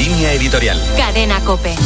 Línea editorial. Cadena COPE.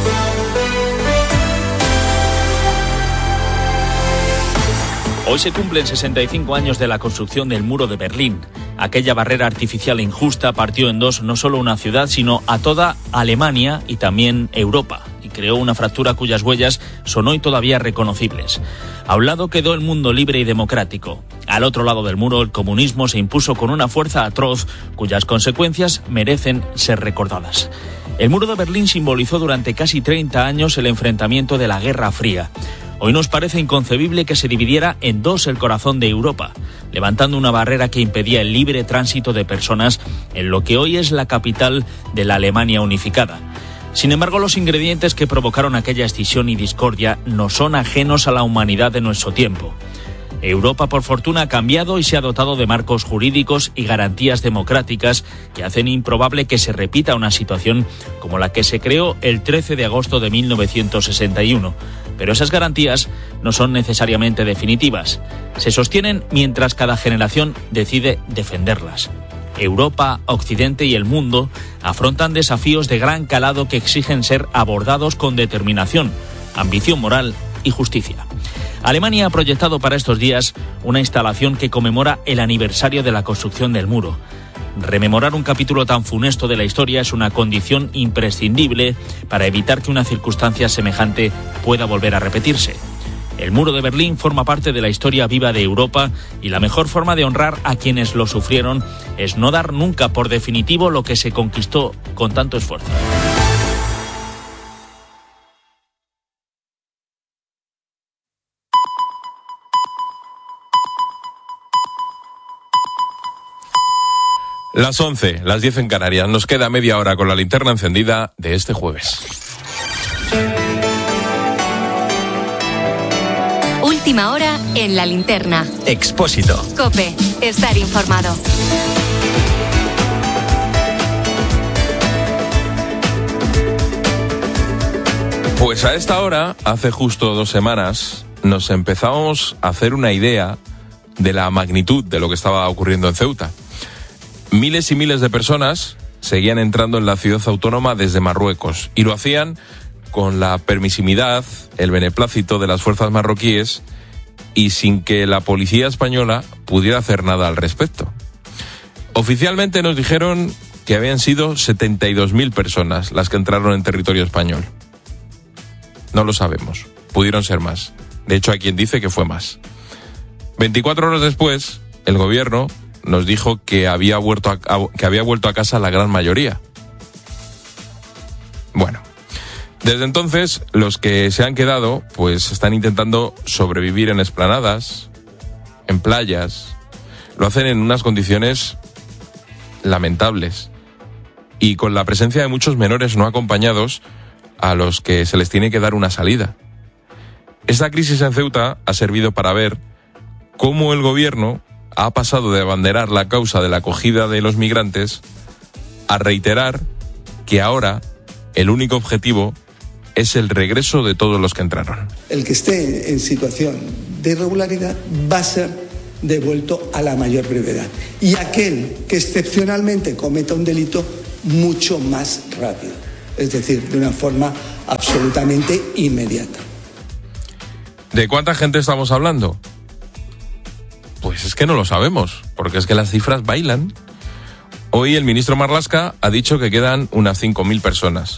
Hoy se cumplen 65 años de la construcción del muro de Berlín. Aquella barrera artificial e injusta partió en dos no solo una ciudad, sino a toda Alemania y también Europa, y creó una fractura cuyas huellas son hoy todavía reconocibles. A un lado quedó el mundo libre y democrático. Al otro lado del muro, el comunismo se impuso con una fuerza atroz, cuyas consecuencias merecen ser recordadas. El muro de Berlín simbolizó durante casi 30 años el enfrentamiento de la Guerra Fría. Hoy nos parece inconcebible que se dividiera en dos el corazón de Europa, levantando una barrera que impedía el libre tránsito de personas en lo que hoy es la capital de la Alemania unificada. Sin embargo, los ingredientes que provocaron aquella escisión y discordia no son ajenos a la humanidad de nuestro tiempo. Europa, por fortuna, ha cambiado y se ha dotado de marcos jurídicos y garantías democráticas que hacen improbable que se repita una situación como la que se creó el 13 de agosto de 1961. Pero esas garantías no son necesariamente definitivas. Se sostienen mientras cada generación decide defenderlas. Europa, Occidente y el mundo afrontan desafíos de gran calado que exigen ser abordados con determinación, ambición moral y justicia. Alemania ha proyectado para estos días una instalación que conmemora el aniversario de la construcción del muro. Rememorar un capítulo tan funesto de la historia es una condición imprescindible para evitar que una circunstancia semejante pueda volver a repetirse. El muro de Berlín forma parte de la historia viva de Europa y la mejor forma de honrar a quienes lo sufrieron es no dar nunca por definitivo lo que se conquistó con tanto esfuerzo. Las 11, las 10 en Canarias. Nos queda media hora con la linterna encendida de este jueves. Última hora en la linterna. Expósito. COPE. Estar informado. Pues a esta hora, hace justo 2 semanas, nos empezamos a hacer una idea de la magnitud de lo que estaba ocurriendo en Ceuta. Miles y miles de personas seguían entrando en la ciudad autónoma desde Marruecos y lo hacían con la permisividad, el beneplácito de las fuerzas marroquíes y sin que la policía española pudiera hacer nada al respecto. Oficialmente nos dijeron que habían sido 72.000 personas las que entraron en territorio español. No lo sabemos, pudieron ser más. De hecho, hay quien dice que fue más. 24 horas después, el gobierno nos dijo que había vuelto a casa la gran mayoría. Bueno, desde entonces los que se han quedado pues están intentando sobrevivir en explanadas, en playas. Lo hacen en unas condiciones lamentables y con la presencia de muchos menores no acompañados a los que se les tiene que dar una salida. Esta crisis en Ceuta ha servido para ver cómo el gobierno ha pasado de abanderar la causa de la acogida de los migrantes a reiterar que ahora el único objetivo es el regreso de todos los que entraron. El que esté en situación de irregularidad va a ser devuelto a la mayor brevedad. Y aquel que excepcionalmente cometa un delito, mucho más rápido. Es decir, de una forma absolutamente inmediata. ¿De cuánta gente estamos hablando? Pues es que no lo sabemos, porque es que las cifras bailan. Hoy el ministro Marlaska ha dicho que quedan unas 5.000 personas.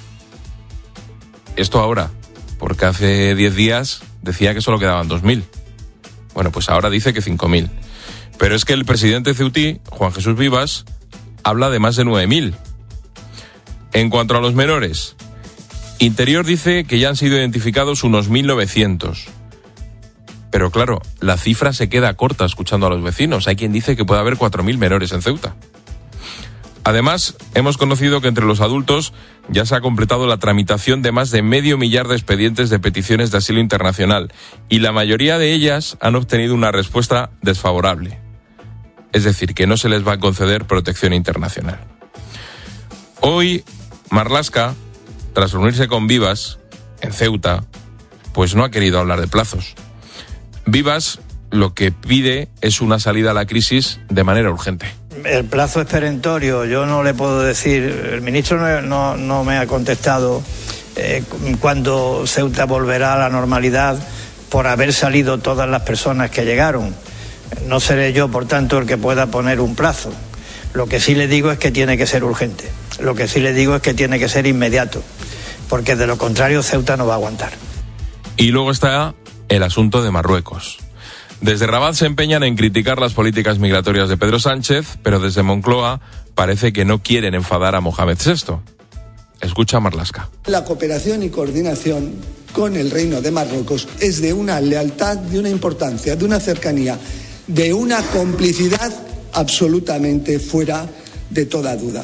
Esto ahora, porque hace 10 días decía que solo quedaban 2.000. Bueno, pues ahora dice que 5.000. Pero es que el presidente ceutí, Juan Jesús Vivas, habla de más de 9.000. En cuanto a los menores, Interior dice que ya han sido identificados unos 1.900. Pero claro, la cifra se queda corta escuchando a los vecinos. Hay quien dice que puede haber 4.000 menores en Ceuta. Además, hemos conocido que entre los adultos ya se ha completado la tramitación de más de 500.000 de expedientes de peticiones de asilo internacional y la mayoría de ellas han obtenido una respuesta desfavorable. Es decir, que no se les va a conceder protección internacional. Hoy, Marlaska, tras reunirse con Vivas en Ceuta, pues no ha querido hablar de plazos. Vivas lo que pide es una salida a la crisis de manera urgente. El plazo es perentorio, yo no le puedo decir, el ministro no me ha contestado cuándo Ceuta volverá a la normalidad por haber salido todas las personas que llegaron. No seré yo, por tanto, el que pueda poner un plazo. Lo que sí le digo es que tiene que ser urgente, lo que sí le digo es que tiene que ser inmediato, porque de lo contrario Ceuta no va a aguantar. Y luego está el asunto de Marruecos. Desde Rabat se empeñan en criticar las políticas migratorias de Pedro Sánchez, pero desde Moncloa parece que no quieren enfadar a Mohamed VI. Escucha a Marlaska. La cooperación y coordinación con el Reino de Marruecos es de una lealtad, de una importancia, de una cercanía, de una complicidad absolutamente fuera de toda duda.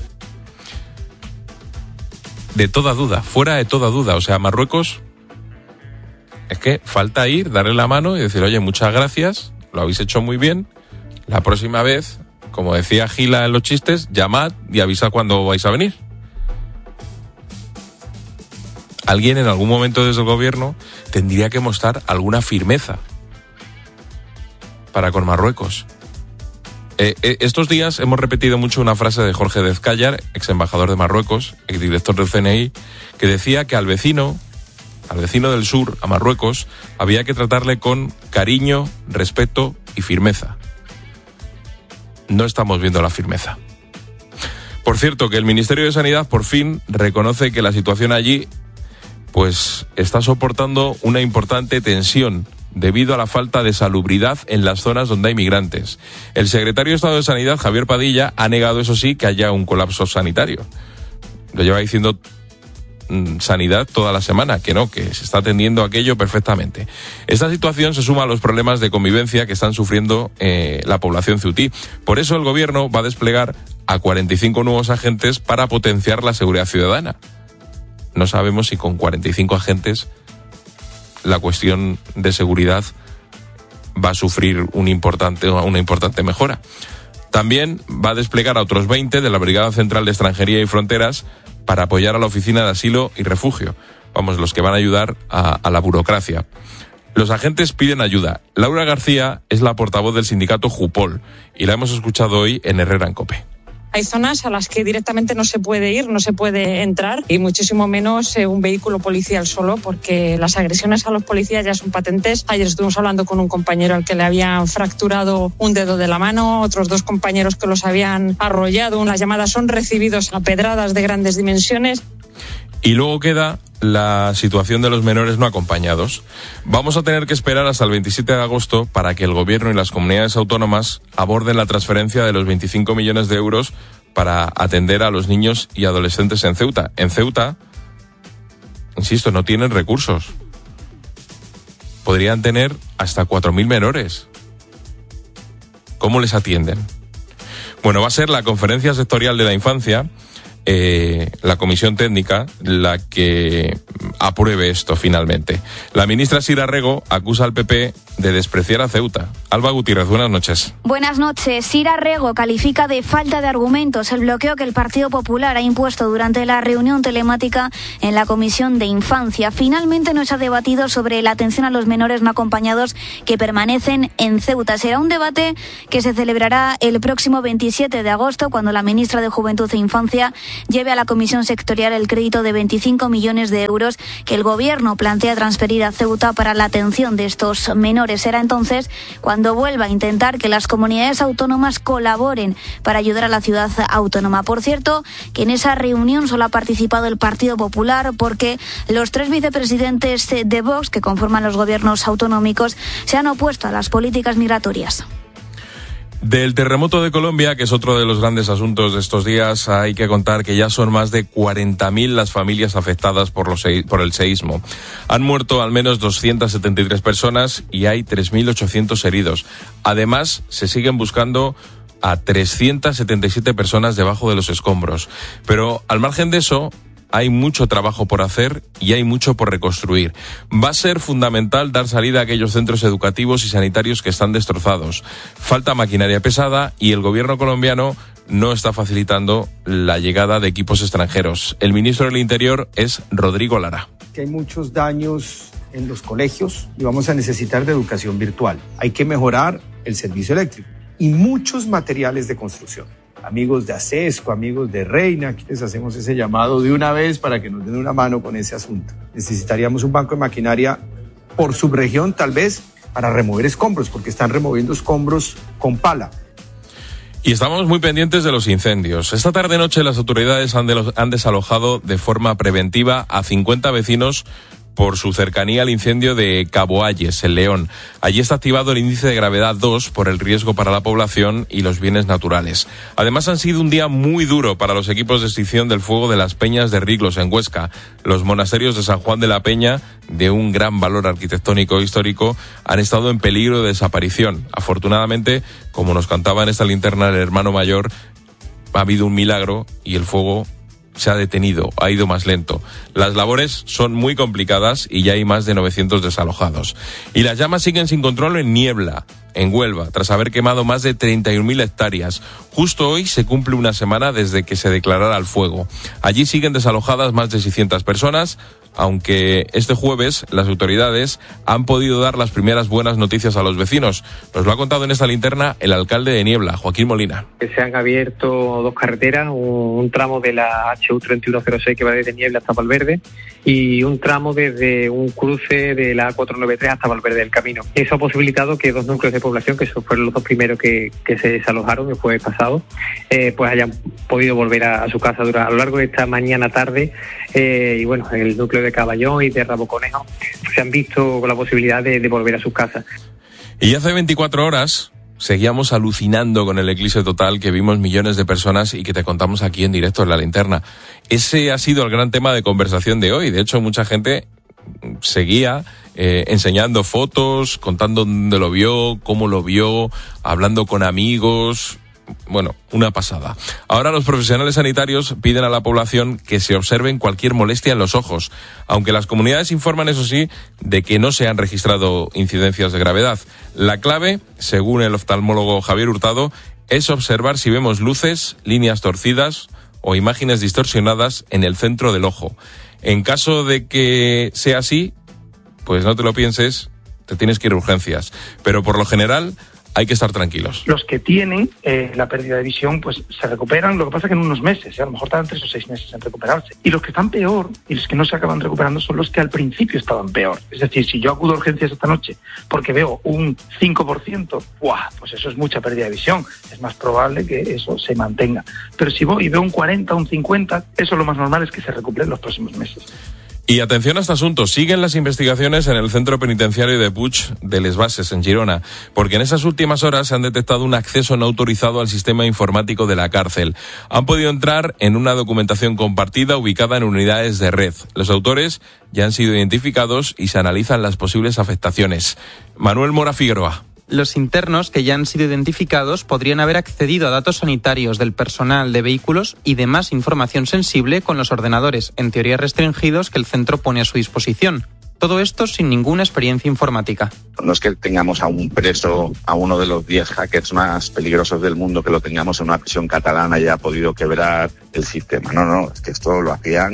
De toda duda, fuera de toda duda. O sea, Marruecos, es que falta ir, darle la mano y decir, oye, muchas gracias, lo habéis hecho muy bien. La próxima vez, como decía Gila en los chistes, llamad y avisad cuando vais a venir. Alguien en algún momento desde el gobierno tendría que mostrar alguna firmeza para con Marruecos. Estos días hemos repetido mucho una frase de Jorge Dezcayar, ex embajador de Marruecos, ex director del CNI, que decía que al vecino del sur, a Marruecos, había que tratarle con cariño, respeto y firmeza. No estamos viendo la firmeza. Por cierto, que el Ministerio de Sanidad por fin reconoce que la situación allí pues está soportando una importante tensión debido a la falta de salubridad en las zonas donde hay migrantes. El secretario de Estado de Sanidad, Javier Padilla, ha negado, eso sí, que haya un colapso sanitario. Lo lleva diciendo Sanidad toda la semana, que no, que se está atendiendo aquello perfectamente. Esta situación se suma a los problemas de convivencia que están sufriendo la población ceutí. Por eso el gobierno va a desplegar a 45 nuevos agentes para potenciar la seguridad ciudadana. No sabemos si con 45 agentes la cuestión de seguridad va a sufrir una importante mejora. También va a desplegar a otros 20 de la Brigada Central de Extranjería y Fronteras para apoyar a la Oficina de Asilo y Refugio. Vamos, los que van a ayudar a la burocracia. Los agentes piden ayuda. Laura García es la portavoz del sindicato Jupol y la hemos escuchado hoy en Herrera en COPE. Hay zonas a las que directamente no se puede ir, no se puede entrar y muchísimo menos un vehículo policial solo, porque las agresiones a los policías ya son patentes. Ayer estuvimos hablando con un compañero al que le habían fracturado un dedo de la mano, otros 2 compañeros que los habían arrollado. Las llamadas son recibidos a pedradas de grandes dimensiones. Y luego queda la situación de los menores no acompañados. Vamos a tener que esperar hasta el 27 de agosto para que el gobierno y las comunidades autónomas aborden la transferencia de los 25 millones de euros para atender a los niños y adolescentes en Ceuta. En Ceuta, insisto, no tienen recursos. Podrían tener hasta 4.000 menores. ¿Cómo les atienden? Bueno, va a ser la Conferencia Sectorial de la Infancia, la comisión técnica, la que apruebe esto finalmente. La ministra Sira Rego acusa al PP de despreciar a Ceuta. Alba Gutiérrez, buenas noches. Buenas noches. Sira Rego califica de falta de argumentos el bloqueo que el Partido Popular ha impuesto durante la reunión telemática en la Comisión de Infancia. Finalmente no se ha debatido sobre la atención a los menores no acompañados que permanecen en Ceuta. Será un debate que se celebrará el próximo 27 de agosto, cuando la ministra de Juventud e Infancia lleve a la Comisión Sectorial el crédito de 25 millones de euros que el Gobierno plantea transferir a Ceuta para la atención de estos menores. Será entonces cuando vuelva a intentar que las comunidades autónomas colaboren para ayudar a la ciudad autónoma. Por cierto, que en esa reunión solo ha participado el Partido Popular, porque los 3 vicepresidentes de Vox que conforman los gobiernos autonómicos se han opuesto a las políticas migratorias. Del terremoto de Colombia, que es otro de los grandes asuntos de estos días, hay que contar que ya son más de 40.000 las familias afectadas por el seísmo. Han muerto al menos 273 personas y hay 3.800 heridos. Además, se siguen buscando a 377 personas debajo de los escombros. Pero al margen de eso, hay mucho trabajo por hacer y hay mucho por reconstruir. Va a ser fundamental dar salida a aquellos centros educativos y sanitarios que están destrozados. Falta maquinaria pesada y el gobierno colombiano no está facilitando la llegada de equipos extranjeros. El ministro del Interior es Rodrigo Lara. Que hay muchos daños en los colegios y vamos a necesitar de educación virtual. Hay que mejorar el servicio eléctrico. y muchos materiales de construcción. Amigos de Acesco, amigos de Reina, aquí les hacemos ese llamado de una vez para que nos den una mano con ese asunto. Necesitaríamos un banco de maquinaria por subregión, tal vez, para remover escombros, porque están removiendo escombros con pala. Y estamos muy pendientes de los incendios. Esta tarde-noche las autoridades han desalojado de forma preventiva a 50 vecinos por su cercanía al incendio de Cabo Ayes, en León. Allí está activado el índice de gravedad 2 por el riesgo para la población y los bienes naturales. Además, han sido un día muy duro para los equipos de extinción del fuego de las Peñas de Riglos, en Huesca. Los monasterios de San Juan de la Peña, de un gran valor arquitectónico e histórico, han estado en peligro de desaparición. Afortunadamente, como nos cantaba en esta linterna el hermano mayor, ha habido un milagro y el fuego se ha detenido, ha ido más lento. Las labores son muy complicadas y ya hay más de 900 desalojados. Y las llamas siguen sin control en Niebla, en Huelva, tras haber quemado más de 31.000 hectáreas. Justo hoy se cumple una semana desde que se declarara el fuego. Allí siguen desalojadas más de 600 personas, aunque este jueves las autoridades han podido dar las primeras buenas noticias a los vecinos. Nos lo ha contado en esta linterna el alcalde de Niebla, Joaquín Molina. Se han abierto dos carreteras, un tramo de la HU 3106 que va desde Niebla hasta Valverde y un tramo desde un cruce de la A493 hasta Valverde del Camino. Eso ha posibilitado que dos núcleos de población, que fueron los dos primeros que se desalojaron el jueves pasado, pues hayan podido volver a su casa a lo largo de esta mañana tarde. Y bueno, el núcleo de Caballón y de Rabo Conejo se han visto con la posibilidad de volver a sus casas. Y hace 24 horas seguíamos alucinando con el eclipse total que vimos millones de personas y que te contamos aquí en directo en La Linterna. Ese ha sido el gran tema de conversación de hoy. De hecho, mucha gente seguía enseñando fotos, contando dónde lo vio, cómo lo vio, hablando con amigos. Bueno, una pasada. Ahora los profesionales sanitarios piden a la población que se observen cualquier molestia en los ojos, aunque las comunidades informan, eso sí, de que no se han registrado incidencias de gravedad. La clave, según el oftalmólogo Javier Hurtado, es observar si vemos luces, líneas torcidas o imágenes distorsionadas en el centro del ojo. En caso de que sea así, pues no te lo pienses, te tienes que ir a urgencias. Pero por lo general hay que estar tranquilos. Los que tienen la pérdida de visión, pues se recuperan, lo que pasa que en unos meses, a lo mejor tardan 3 o 6 meses en recuperarse. Y los que están peor, y los que no se acaban recuperando, son los que al principio estaban peor. Es decir, si yo acudo a urgencias esta noche porque veo un 5%, ¡buah!, pues eso es mucha pérdida de visión. Es más probable que eso se mantenga. Pero si voy y veo un 40, un 50, eso lo más normal es que se recupere en los próximos meses. Y atención a este asunto, siguen las investigaciones en el centro penitenciario de Puig de les Basses, en Girona, porque en esas últimas horas se han detectado un acceso no autorizado al sistema informático de la cárcel. Han podido entrar en una documentación compartida ubicada en unidades de red. Los autores ya han sido identificados y se analizan las posibles afectaciones. Manuel Mora Figueroa. Los internos que ya han sido identificados podrían haber accedido a datos sanitarios del personal de vehículos y demás información sensible con los ordenadores, en teoría restringidos, que el centro pone a su disposición. Todo esto sin ninguna experiencia informática. No es que tengamos a un preso, a uno de los 10 hackers más peligrosos del mundo, que lo tengamos en una prisión catalana y haya podido quebrar el sistema. No, es que esto lo hacían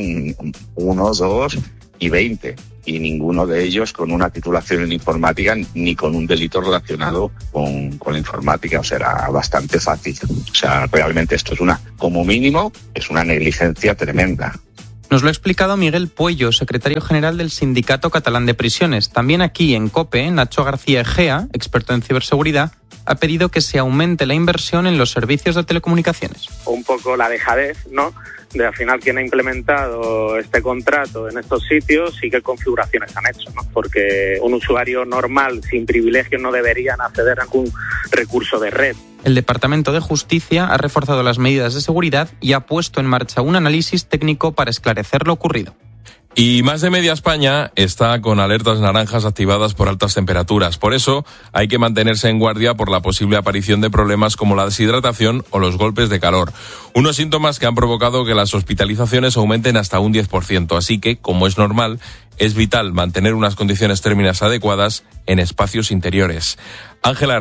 1, 2 y 20. Y ninguno de ellos con una titulación en informática ni con un delito relacionado con la informática. O sea, era bastante fácil. O sea, realmente esto es como mínimo, es una negligencia tremenda. Nos lo ha explicado Miguel Puello, secretario general del Sindicato Catalán de Prisiones. También aquí en COPE, Nacho García Egea, experto en ciberseguridad, ha pedido que se aumente la inversión en los servicios de telecomunicaciones. Un poco la dejadez, ¿no?, de al final quién ha implementado este contrato en estos sitios y qué configuraciones han hecho, ¿no? Porque un usuario normal sin privilegios no deberían acceder a algún recurso de red. El Departamento de Justicia ha reforzado las medidas de seguridad y ha puesto en marcha un análisis técnico para esclarecer lo ocurrido. Y más de media España está con alertas naranjas activadas por altas temperaturas. Por eso hay que mantenerse en guardia por la posible aparición de problemas como la deshidratación o los golpes de calor. Unos síntomas que han provocado que las hospitalizaciones aumenten hasta un 10%. Así que, como es normal, es vital mantener unas condiciones térmicas adecuadas en espacios interiores. Ángela Herranz.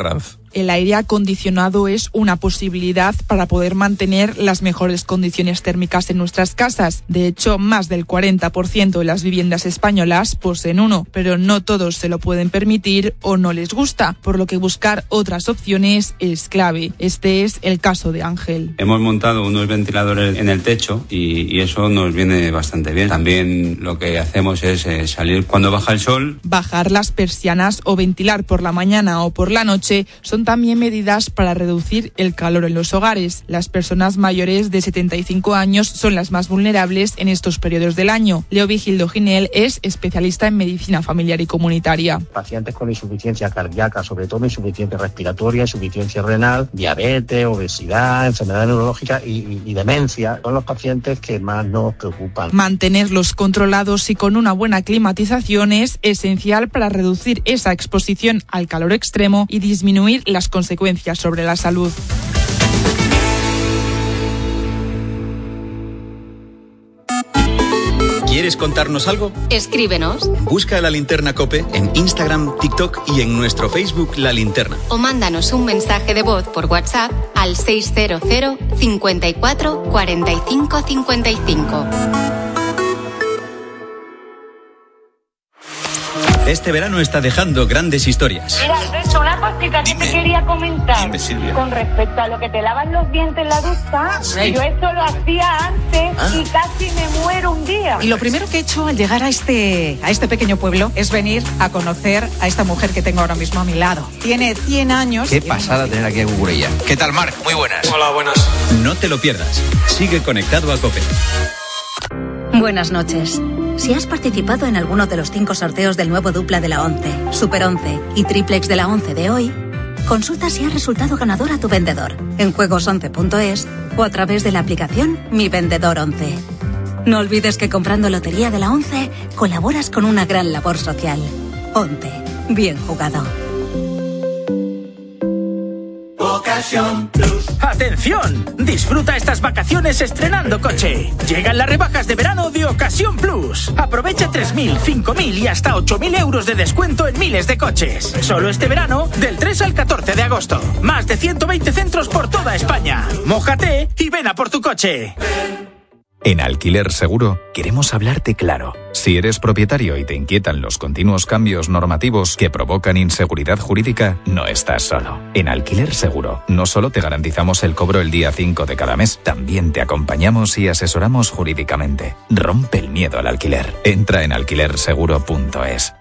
El aire acondicionado es una posibilidad para poder mantener las mejores condiciones térmicas en nuestras casas. De hecho, más del 40% de las viviendas españolas poseen uno, pero no todos se lo pueden permitir o no les gusta, por lo que buscar otras opciones es clave. Este es el caso de Ángel. Hemos montado unos ventiladores en el techo y eso nos viene bastante bien. También lo que hacemos es salir cuando baja el sol. Bajar las persianas o ventilar por la mañana o por la noche son también medidas para reducir el calor en los hogares. Las personas mayores de 75 años son las más vulnerables en estos periodos del año. Leo Vigildo Ginel es especialista en medicina familiar y comunitaria. Pacientes con insuficiencia cardíaca, sobre todo insuficiencia respiratoria, insuficiencia renal, diabetes, obesidad, enfermedad neurológica y demencia son los pacientes que más nos preocupan. Mantenerlos controlados y con una buena climatización es esencial para reducir esa exposición al calor extremo y disminuir las consecuencias sobre la salud. ¿Quieres contarnos algo? Escríbenos. Busca La Linterna COPE en Instagram, TikTok y en nuestro Facebook La Linterna. O mándanos un mensaje de voz por WhatsApp al 600 54 45 55. Este verano está dejando grandes historias. Mira, Alberto, una cosita que te quería comentar. Dime, Silvia. Con respecto a lo que te lavan los dientes en la ducha, Sí. yo esto lo hacía antes y casi me muero un día. Y lo primero que he hecho al llegar a este pequeño pueblo es venir a conocer a esta mujer que tengo ahora mismo a mi lado. Tiene 100 años. Qué pasada tener aquí a Cucurella. ¿Qué tal, Marc? Muy buenas. Hola, buenas. No te lo pierdas. Sigue conectado a COPE. Buenas noches. Si has participado en alguno de los 5 sorteos del nuevo dupla de la 11, Super 11 y Triplex de la 11 de hoy, consulta si has resultado ganador a tu vendedor en juegos11.es o a través de la aplicación Mi Vendedor 11. No olvides que comprando Lotería de la 11 colaboras con una gran labor social. 11. Bien jugado. Ocasión Plus. ¡Atención! Disfruta estas vacaciones estrenando coche. Llegan las rebajas de verano de Ocasión Plus. Aprovecha 3.000, 5.000 y hasta 8.000 euros de descuento en miles de coches. Solo este verano, del 3 al 14 de agosto. Más de 120 centros por toda España. Mójate y ven a por tu coche. En Alquiler Seguro queremos hablarte claro. Si eres propietario y te inquietan los continuos cambios normativos que provocan inseguridad jurídica, no estás solo. En Alquiler Seguro no solo te garantizamos el cobro el día 5 de cada mes, también te acompañamos y asesoramos jurídicamente. Rompe el miedo al alquiler. Entra en alquilerseguro.es.